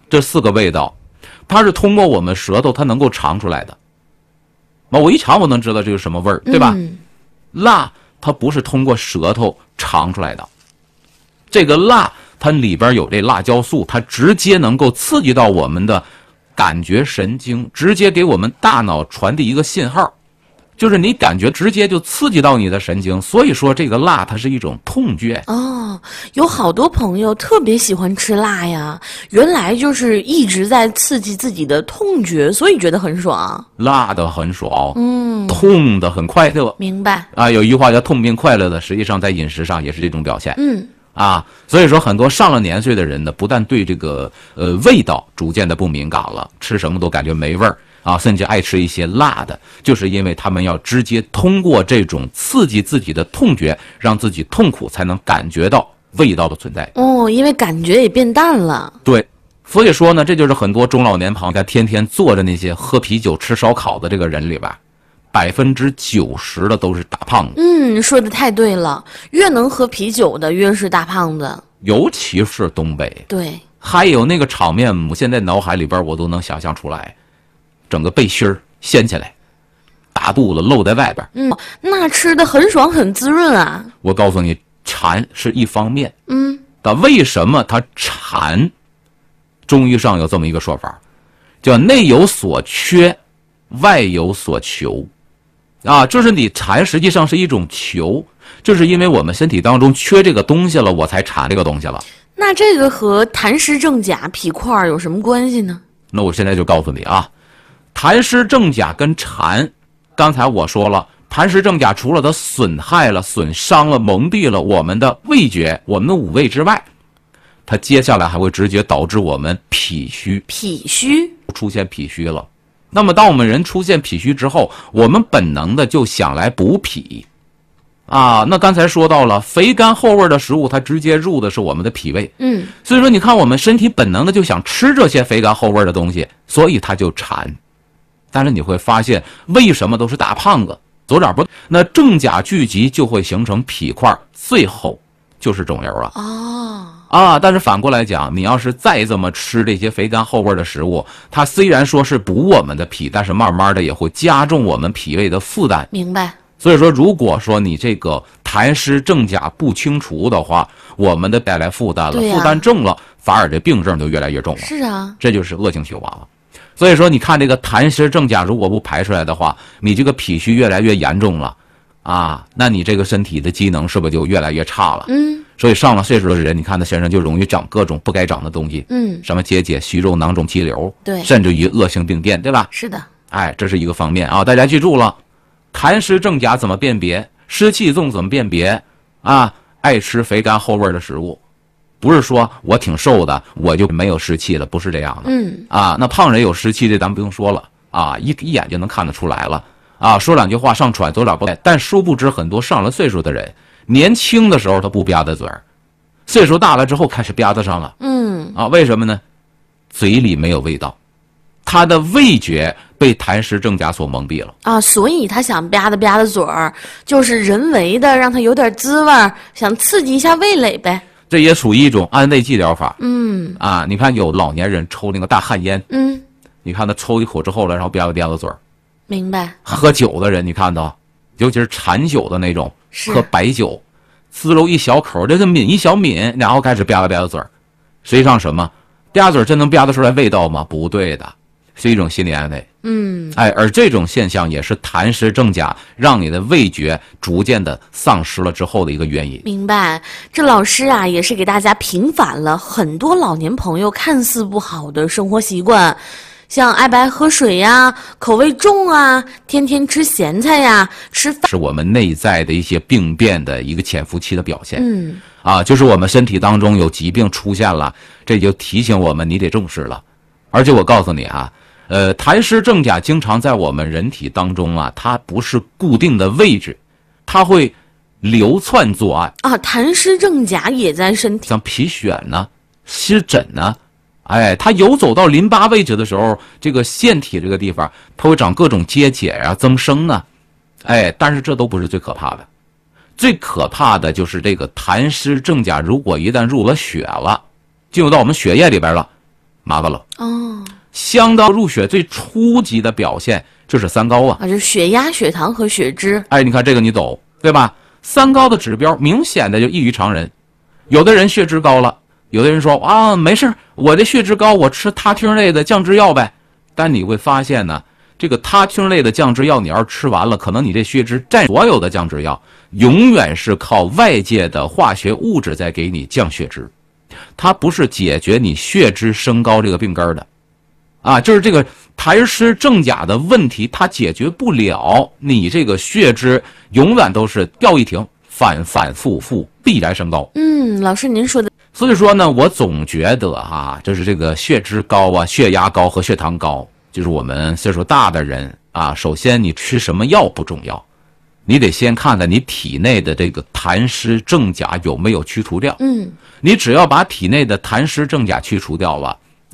这4个味道，它是通过我们舌头它能够尝出来的。我一尝我能知道这是什么味儿，对吧？辣它不是通过舌头尝出来的，这个辣它里边有这辣椒素，它直接能够刺激到我们的感觉神经，直接给我们大脑传递一个信号，就是你感觉直接就刺激到你的神经，所以说这个辣它是一种痛觉。 有好多朋友特别喜欢吃辣呀，原来就是一直在刺激自己的痛觉，所以觉得很爽。 辣的很爽，痛的很快乐。 明白啊，有一句话叫痛并快乐的，实际上在饮食上也是这种表现。所以说很多上了年岁的人呢，不但对这个味道逐渐的不敏感了，吃什么都感觉没味儿啊，甚至爱吃一些辣的，就是因为他们要直接通过这种刺激自己的痛觉，让自己痛苦，才能感觉到味道的存在。 因为感觉也变淡了。 对，所以说呢，这就是很多中老年朋友天天坐着那些喝啤酒吃烧烤的这个人里边，90%的都是大胖子。 说的太对了，越能喝啤酒的越是大胖子， 尤其是东北。 对， 还有那个场面，我现在脑海里边我都能想象出来，整个背心儿掀起来，大肚子露在外边。 那吃的很爽很滋润啊。 我告诉你，馋是一方面。但为什么它馋？中医上有这么一个说法，叫内有所缺，外有所求。就是你馋实际上是一种求，就是因为我们身体当中缺这个东西了，我才馋这个东西了。 那这个和痰湿正甲脾块有什么关系呢？ 那我现在就告诉你啊，痰湿正甲跟馋，刚才我说了，痰湿正甲除了它损害了、损伤了、蒙蔽了我们的味觉、我们的五味之外，它接下来还会直接导致我们脾虚。出现脾虚了。那么当我们人出现脾虚之后，我们本能的就想来补脾。那刚才说到了肥甘厚味的食物，它直接入的是我们的脾胃。所以说你看我们身体本能的就想吃这些肥甘厚味的东西，所以它就馋。但是你会发现为什么都是大胖子，走点不，那正甲聚集就会形成脾块，最后就是肿瘤了。但是反过来讲，你要是再这么吃这些肥甘厚味的食物，它虽然说是补我们的脾，但是慢慢的也会加重我们脾胃的负担。 明白。 所以说如果说你这个痰湿正甲不清除的话，我们的带来负担了，负担重了，反而这病症就越来越重了。 是啊， 这就是恶性循环了。所以说你看这个痰湿正甲如果不排出来的话，你这个脾虚越来越严重了那你这个身体的机能是不是就越来越差了？所以上了岁数的人，你看他身上就容易长各种不该长的东西。什么结节、虚肉、囊肿、肌瘤， 对， 甚至于恶性病变，对吧？ 是的。 这是一个方面大家记住了，痰湿正甲怎么辨别？湿气重怎么辨别？爱吃肥甘厚味的食物，不是说我挺瘦的我就没有湿气了，不是这样的。那胖人有湿气，这咱不用说了一眼就能看得出来了说两句话上喘走点不来。但殊不知很多上了岁数的人，年轻的时候他不吧嗒嘴儿，岁数大了之后开始吧嗒上了。为什么呢？嘴里没有味道，他的味觉被痰湿正甲所蒙蔽了所以他想吧嗒嘴儿，就是人为的让他有点滋味，想刺激一下味蕾呗。 这也属于一种安慰剂疗法。你看有老年人抽那个大旱烟，你看他抽一口之后了，然后吧嗒嘴儿。 明白。 喝酒的人你看到，尤其是馋酒的那种，喝白酒，滋溜一小口，这是抿一小抿，然后开始吧嗒嘴儿。实际上什么？吧嘴真能吧得出来味道吗？不对的，是一种心理安慰。而这种现象也是痰湿正甲让你的味觉逐渐的丧失了之后的一个原因。 明白。这老师也是给大家平反了很多老年朋友看似不好的生活习惯，像爱白喝水呀，口味重天天吃咸菜呀，吃饭是我们内在的一些病变的一个潜伏期的表现。就是我们身体当中有疾病出现了，这就提醒我们你得重视了。而且我告诉你痰湿正甲经常在我们人体当中它不是固定的位置，它会流窜作案痰湿正甲也在身体， 像皮癣湿疹它游走到淋巴位置的时候，这个腺体这个地方它会长各种结节增生但是这都不是最可怕的，最可怕的就是这个痰湿正甲如果一旦入了血了，进入到我们血液里边了， 麻烦了。 哦， 香到入血最初级的表现就是三高啊， 就是血压、血糖和血脂。 哎，你看这个你懂对吧？三高的指标明显的就异于常人。有的人血脂高了，有的人说啊没事，我的血脂高，我吃他汀类的降脂药呗。但你会发现呢，这个他汀类的降脂药，你要是吃完了，可能你这血脂占所有的降脂药，永远是靠外界的化学物质在给你降血脂，它不是解决你血脂升高这个病根的。啊，就是这个痰湿正甲的问题，它解决不了，你这个血脂永远都是掉一停，反反复复，必然升高。 老师您说的。 所以说呢，我总觉得啊，就是这个血脂高啊、血压高和血糖高，就是我们岁数大的人啊，首先你吃什么药不重要，你得先看看你体内的这个痰湿正甲有没有去除掉。你只要把体内的痰湿正甲去除掉了，